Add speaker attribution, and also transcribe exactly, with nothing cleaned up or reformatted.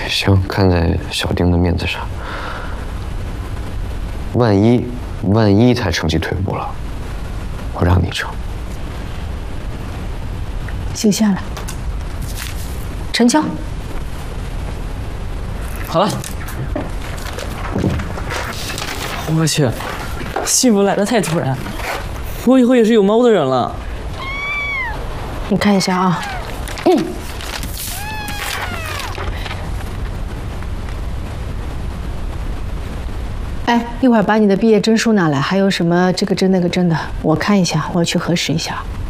Speaker 1: 行，看在小丁的面子上，万一万一他成绩退步了，我让你成。
Speaker 2: 写下来。成交。
Speaker 3: 好了。我去，幸福来得太突然，我以后也是有猫的人了。
Speaker 2: 你看一下啊。嗯。哎，一会儿把你的毕业证书拿来，还有什么这个证那个证的，我看一下，我要去核实一下。